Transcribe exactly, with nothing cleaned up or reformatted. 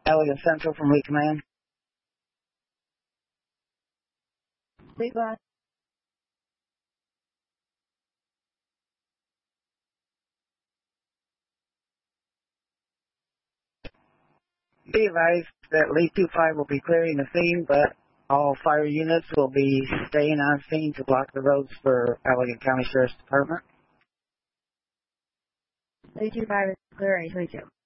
Elliott Central from Lee Command. Lee Command. Be advised that Lee two five will be clearing the scene, but all fire units will be staying on scene to block the roads for Allegan County Sheriff's Department. Lee two five is clearing, three two.